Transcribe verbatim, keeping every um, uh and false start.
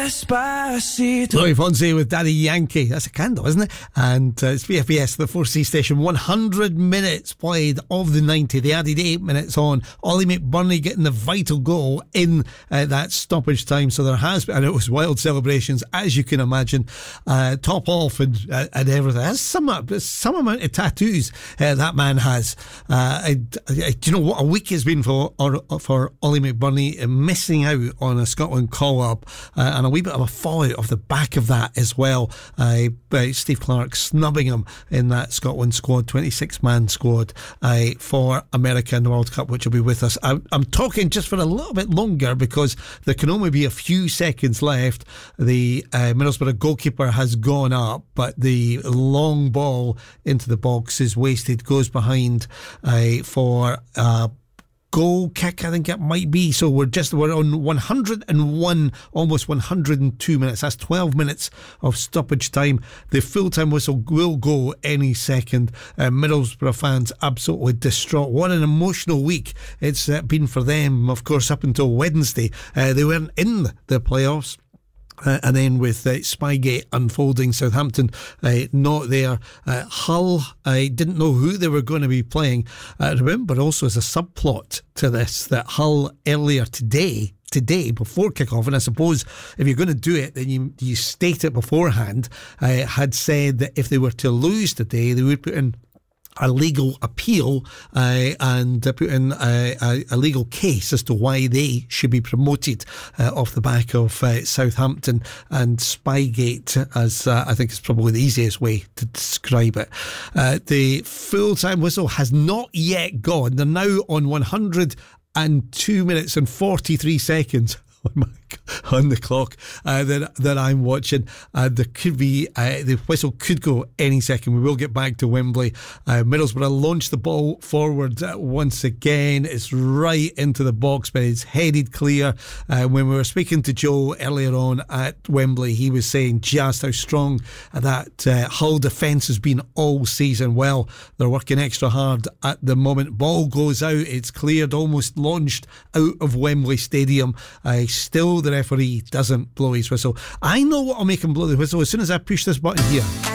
Despacito. Louis Fonsi with Daddy Yankee. That's a candle, isn't it? And uh, it's B F B S, the four C station. one hundred minutes played of the ninety. They added eight minutes on. Ollie McBurney getting the vital goal in uh, that stoppage time. So there has been, and it was wild celebrations, as you can imagine. Uh, top off and, uh, and everything. That's some, some amount of tattoos uh, that man has. Uh, I, I, do you know what a week has been for, or, for Ollie McBurney, uh, missing out on a Scotland call-up uh, and a wee bit of a fallout off the back of that as well. Uh, Steve Clarke snubbing him in that Scotland squad, twenty-six man squad uh, for America in the World Cup, which will be with us. I'm, I'm talking just for a little bit longer because there can only be a few seconds left. The uh, Middlesbrough goalkeeper has gone up, but the long ball into the box is wasted, goes behind uh, for uh, goal kick, I think it might be. So we're just we're on one hundred and one, almost one hundred and two minutes. That's twelve minutes of stoppage time. The full time whistle will go any second. uh, Middlesbrough fans absolutely distraught. What an emotional week it's uh, been for them. Of course, up until Wednesday uh, they weren't in the playoffs. Uh, and then with uh, Spygate unfolding, Southampton uh, not there. Uh, Hull, I uh, didn't know who they were going to be playing. Uh, remember also as a subplot to this that Hull earlier today today before kick-off, and I suppose if you're going to do it then you, you state it beforehand, uh, had said that if they were to lose today they would put in a legal appeal uh, and uh, put in a, a, a legal case as to why they should be promoted uh, off the back of uh, Southampton. And Spygate, as uh, I think is probably the easiest way to describe it. Uh, the full-time whistle has not yet gone. They're now on one hundred and two minutes and forty-three seconds on my on the clock uh, that that I'm watching. Uh, there could be uh, the whistle could go any second. We will get back to Wembley. uh, Middlesbrough launched the ball forward uh, once again. It's right into the box, but it's headed clear. Uh, when we were speaking to Joe earlier on at Wembley, he was saying just how strong that uh, Hull defence has been all season. Well, they're working extra hard at the moment. Ball goes out, it's cleared, almost launched out of Wembley Stadium. uh, still the referee doesn't blow his whistle. I know what will make him blow the whistle as soon as I push this button here.